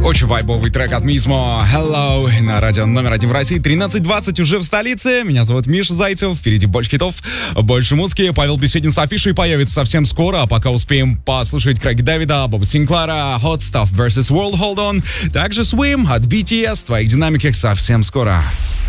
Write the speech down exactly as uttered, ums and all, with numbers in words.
Очень вайбовый трек от Мизмо. Hello на радио номер один в России. тринадцать двадцать уже в столице. Меня зовут Миша Зайцев. Впереди больше хитов, больше музыки. Павел Беседин с афишей появится совсем скоро. А пока успеем послушать Крэг Дэвида, Боба Синклара, Hot Stuff versus World Hold On. Также Swim от би ти эс в твоих динамиках совсем скоро.